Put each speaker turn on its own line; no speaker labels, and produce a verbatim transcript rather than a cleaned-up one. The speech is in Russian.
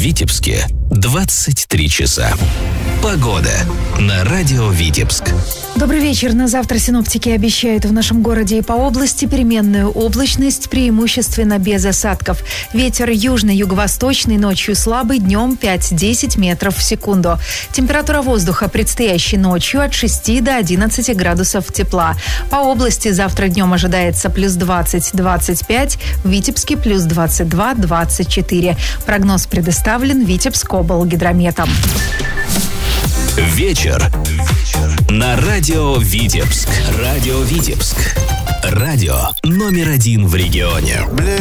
Витебске двадцать три часа. Погода на радио Витебск.
Добрый вечер. На завтра синоптики обещают в нашем городе и по области переменную облачность, преимущественно без осадков. Ветер южно-юго-восточный, ночью слабый, днем пять-десять метров в секунду. Температура воздуха предстоящей ночью от шести до одиннадцати градусов тепла. По области завтра днем ожидается плюс двадцать - двадцать пять, в Витебске плюс двадцать два - двадцать четыре. Прогноз предоставлен Витебскоблгидрометом.
Вечер на радио Витебск. Радио Витебск. Радио номер один в регионе.